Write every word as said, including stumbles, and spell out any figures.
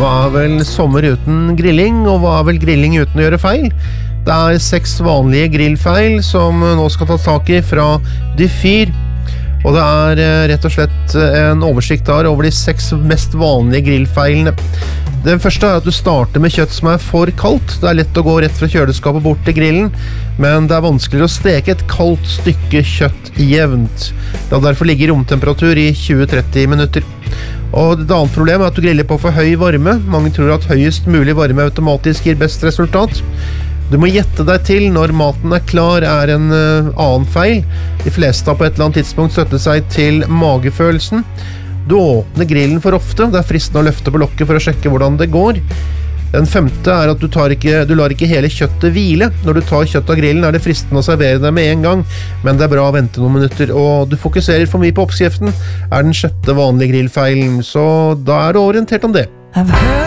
Hva er vel sommer uten grilling, og hva er vel grilling uten å gjøre feil? Det er seks vanlige grillfeil som nå skal ta tak i fra Dyfir. Og det er rett og slett en oversikt der over de seks mest vanlige grillfeilene. Den første er at du starter med kjøtt som er for kaldt. Det er lett å gå rett fra kjøleskapet bort til grillen, men det er vanskeligere å steke et kaldt stykke kjøtt jevnt. Det vil derfor ligge i romtemperatur i tjue til tretti minutter. Og et annet problem er at du griller på for høy varme. Mange tror at høyest mulig varme automatisk gir best resultat. Du må gjette deg til når maten er klar er en uh, annen feil. De fleste har på et eller annet tidspunkt støttet seg til magefølelsen. Du åpner grillen for ofte. Det er fristende å løfte på lokket for å sjekke hvordan det går. Den femte er at du, tar ikke, du lar ikke hele kjøttet hvile. Når du tar kjøtt av grillen er det fristende å servere det med en gang, men det er bra å vente noen minutter, og du fokuserer for mye på oppskriften, er den sjette vanlige grillfeilen, så da er du orientert om det.